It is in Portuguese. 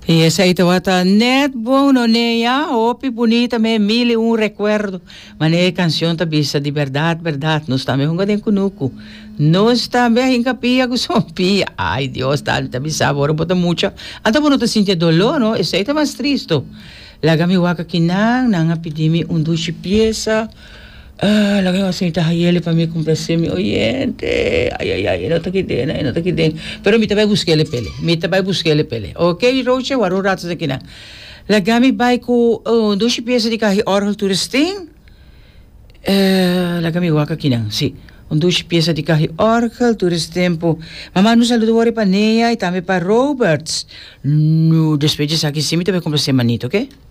E essa aí tá net bom, não é? Opi bonita, me mil e recuerdo. Mas é canção tá bisa de verdade, verdade. Nós também vamos ganhar conosco. Nós também capia com som pia. Ai, Deus, tá bisa, agora bota mucha. Anta por não te sentir dolor, não? Essa aí tá mais triste. Lagami waka kinang, nanga pidimi undushi pieza. Lagi ako sa itahayeli pa mi kumplase mi oyente. Ay, no te quiten. Pero mi tabay busquele pele. Okay, Roche, waru rato sa kina. Lagami bay ko undushi pieza di kahi orhal turisting. Lagami waka kinang, si. Undushi pieza di kahi orhal turistempo. Mama no saludo wari pa neya, itame pa Roberts. No, despeje sa akin si mi tabay kumplase manito, okay?